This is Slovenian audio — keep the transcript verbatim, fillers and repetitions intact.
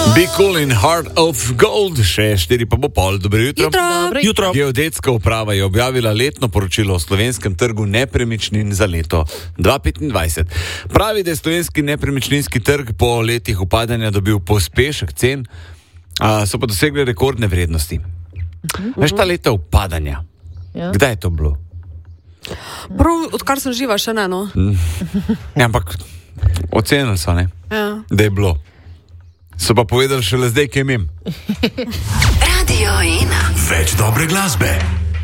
Be cool in heart of gold, še štiri pa bo pol. Dobro jutro. Jutro. Jutro. Geodetska uprava je objavila letno poročilo o slovenskem trgu nepremičnin za leto dva tisoč petindvajset. Pravi, da je slovenski nepremičninski trg po letih upadanja dobil pospešek cen, a so pa dosegli rekordne vrednosti. Uh-huh. Veš, ta leta upadanja. Ja. Kdaj je to bilo? Prav, odkar sem živa, še ne, no. Ja, ampak ocenili so, ne? Ja. Da je bilo. So pa povedali šele zdaj, kaj imam. Radio ena. Več dobre glasbe.